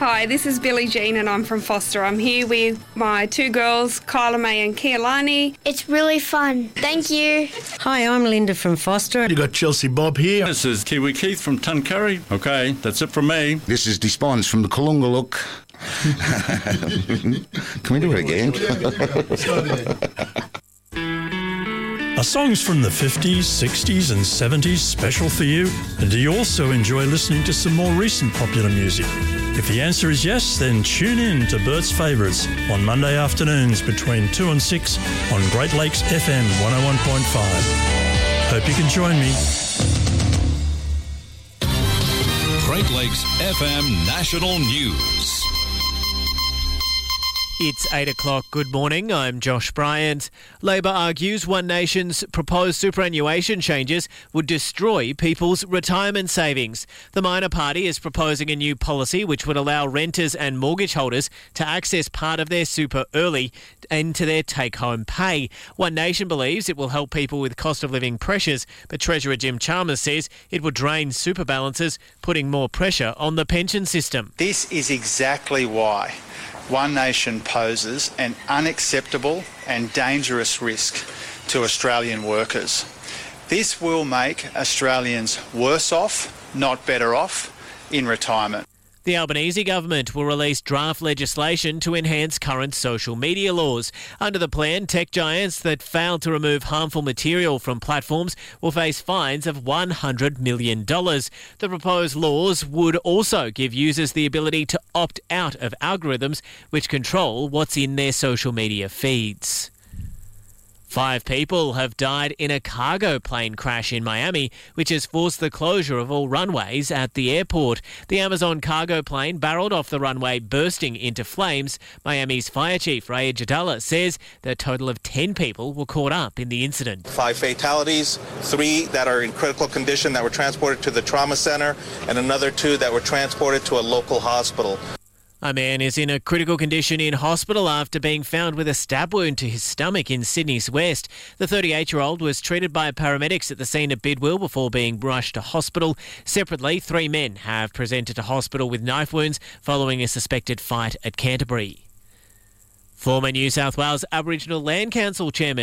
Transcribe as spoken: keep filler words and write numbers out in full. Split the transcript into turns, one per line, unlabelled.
Hi, this is Billie Jean and I'm from Foster. I'm here with my two girls, Kyla May and Kealani.
It's really fun. Thank you.
Hi, I'm Linda from Foster.
You got Chelsea Bob here.
This is Kiwi Keith from Tuncurry. Okay, that's it from me.
This is Despons from the Kalungaluk. Can we do it again?
Are songs from the fifties, sixties and seventies special for you? And do you also enjoy listening to some more recent popular music? If the answer is yes, then tune in to Bert's Favourites on Monday afternoons between two and six on Great Lakes F M one oh one point five. Hope you can join me.
Great Lakes F M National News.
It's eight o'clock. Good morning. I'm Josh Bryant. Labor argues One Nation's proposed superannuation changes would destroy people's retirement savings. The minor party is proposing a new policy which would allow renters and mortgage holders to access part of their super early into their take-home pay. One Nation believes it will help people with cost of living pressures, but Treasurer Jim Chalmers says it would drain super balances, putting more pressure on the pension system.
This is exactly why One Nation poses an unacceptable and dangerous risk to Australian workers. This will make Australians worse off, not better off, in retirement.
The Albanese government will release draft legislation to enhance current social media laws. Under the plan, tech giants that fail to remove harmful material from platforms will face fines of one hundred million dollars. The proposed laws would also give users the ability to opt out of algorithms which control what's in their social media feeds. Five people have died in a cargo plane crash in Miami, which has forced the closure of all runways at the airport. The Amazon cargo plane barreled off the runway, bursting into flames. Miami's fire chief, Ray Jadala, says the total of ten people were caught up in the incident.
Five fatalities, three that are in critical condition that were transported to the trauma center, and another two that were transported to a local hospital.
A man is in a critical condition in hospital after being found with a stab wound to his stomach in Sydney's West. The thirty-eight-year-old was treated by paramedics at the scene of Bidwell before being rushed to hospital. Separately, three men have presented to hospital with knife wounds following a suspected fight at Canterbury. Former New South Wales Aboriginal Land Council Chairman